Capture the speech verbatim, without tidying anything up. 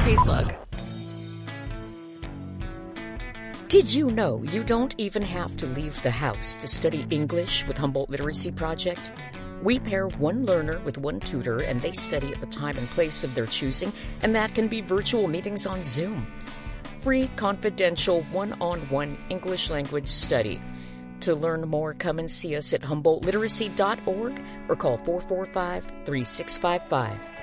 K-Slug. Did you know you don't even have to leave the house to study English with Humboldt Literacy Project? We pair one learner with one tutor, and they study at the time and place of their choosing, and that can be virtual meetings on Zoom. Free, confidential, one-on-one English language study. To learn more, come and see us at humboldt literacy dot org or call four four five, three six five five.